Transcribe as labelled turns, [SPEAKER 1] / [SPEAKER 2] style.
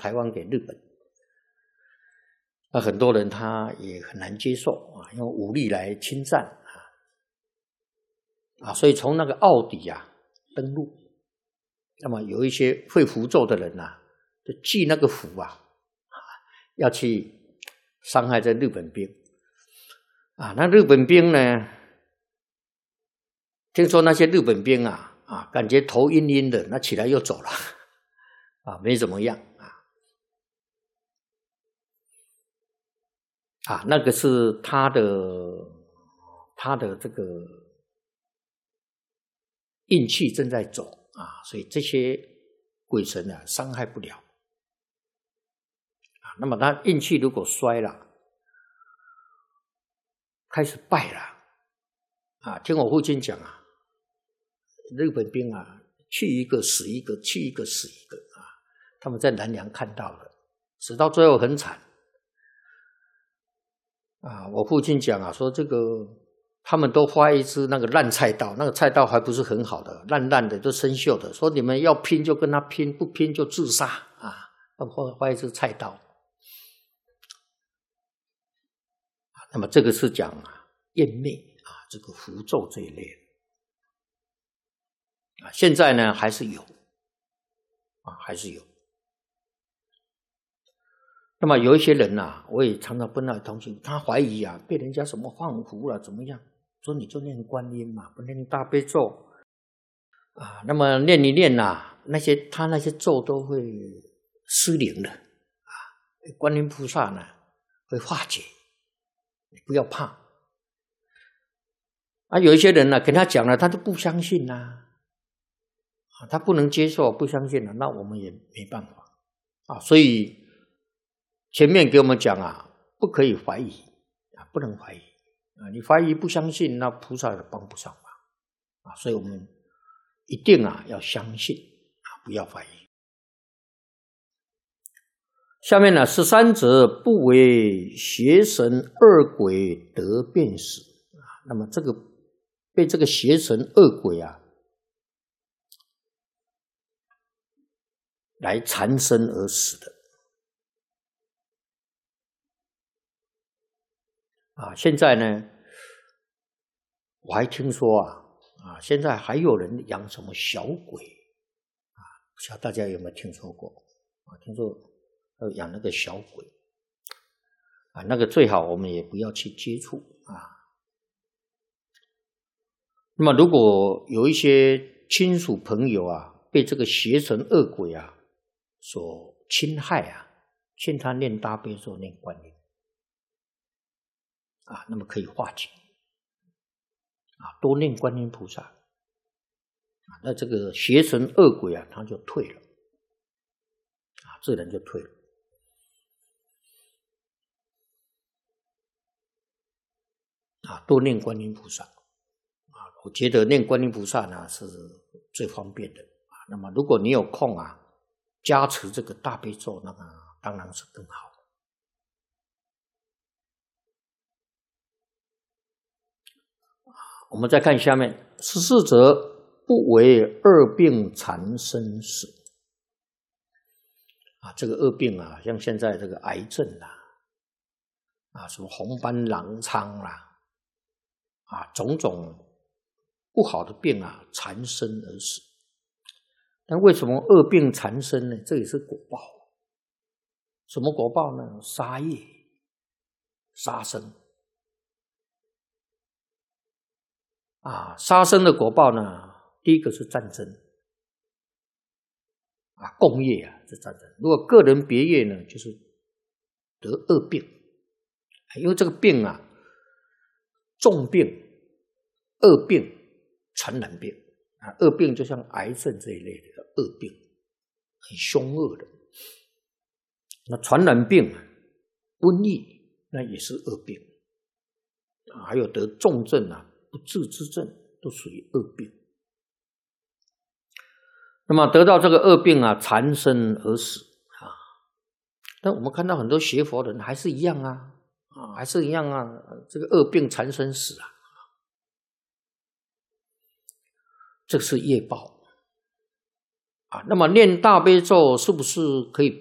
[SPEAKER 1] 台湾给日本。那很多人他也很难接受啊，用武力来侵占啊，所以从那个澳底啊登陆，那么有一些会符咒的人啊，就祭那个符啊，要去伤害这日本兵啊。那日本兵呢，听说那些日本兵啊，感觉头晕晕的，那起来又走了啊，没怎么样啊，那个是他的这个运气正在走啊，所以这些鬼神啊伤害不了啊。那么他运气如果衰了，开始败了啊，听我父亲讲啊，日本兵啊去一个死一个，去一个死一个啊，他们在南洋看到了，死到最后很惨啊。我父亲讲啊，说这个他们都发一支那个烂菜刀，那个菜刀还不是很好的，烂烂的都生锈的，说你们要拼就跟他拼，不拼就自杀啊，发一支菜刀。那么这个是讲湮灭啊，这个符咒这一类啊，现在呢还是有啊，还是有。那么有一些人我也常常跟他同行，他怀疑被人家什么放符了怎么样，说你就念观音嘛，不念大悲咒啊，那么念一念他那些咒都会失灵的啊，观音菩萨呢会化解，你不要怕啊。有一些人跟他讲了，他都不相信他不能接受，不相信那我们也没办法啊。所以前面给我们讲不可以怀疑不能怀疑你怀疑不相信，那菩萨也帮不上忙所以我们一定要相信不要怀疑。下面13者不为邪神恶鬼得便死那么这个被这个邪神恶鬼来缠身而死的现在呢我还听说现在还有人养什么小鬼不知道大家有没有听说过听说养那个小鬼那个最好我们也不要去接触那么如果有一些亲属朋友被这个邪神恶鬼所侵害劝他念大悲咒念观音那么可以化解多念观音菩萨那这个邪神恶鬼他就退了自然就退了多念观音菩萨我觉得念观音菩萨呢是最方便的那么如果你有空加持这个大悲咒，那个当然是更好我们再看下面14者不为恶病缠身死这个恶病像现在这个癌症什么红斑狼疮种种不好的病缠身而死。但为什么恶病缠身呢？这也是果报。什么果报呢？杀业、杀生杀生的果报呢，第一个是战争共业是战争。如果个人别业呢，就是得恶病，因为这个病重病、恶病、传染病恶病就像癌症这一类的恶病，很凶恶的。那传染病、瘟疫那也是恶病还有得重症不治之症都属于恶病。那么得到这个恶病缠身而死但我们看到很多学佛人还是一样还是一样这个恶病缠身死这是业报那么念大悲咒是不是可以